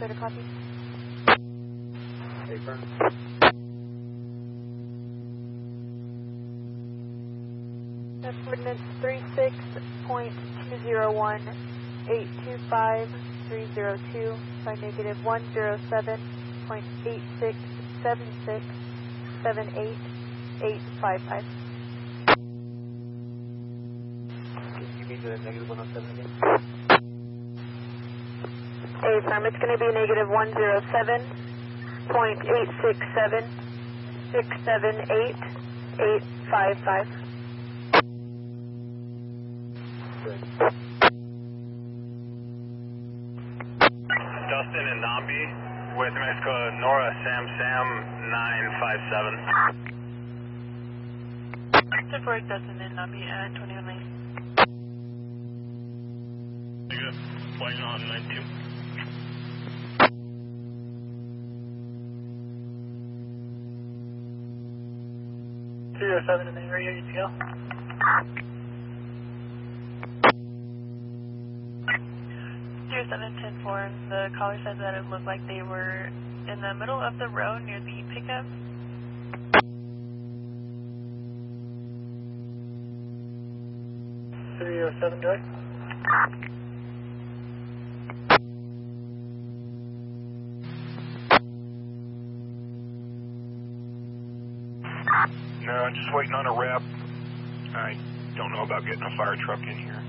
clear to copy. Paper. That's ordinance 36.201825-302 by negative 107.8676788855. Can you mean the negative 107 again? Affirm, it's going to be negative 107.867678855. Dustin and Nambi with Mexico Nora Sam 957. For Dustin and Nambi at 21 lane. Negative, flying on 92. in the area, UTL. 0710-4, the caller said that it looked like they were in the middle of the road near the pickup. Direct. No, I'm just waiting on a rep. I don't know about getting a fire truck in here.